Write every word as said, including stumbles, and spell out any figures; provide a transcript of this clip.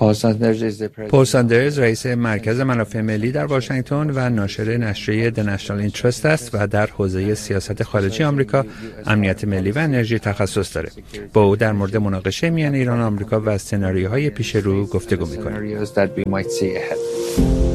پول ساندرز رئیس مرکز منافع ملی در واشنگتن و ناشر نشریه The National Interest است و در حوزه سیاست خارجی آمریکا، امنیت ملی و انرژی تخصص دارد. با او در مورد مناقشه میان ایران و آمریکا و سناریوهای پیش رو گفتگو می‌کنیم.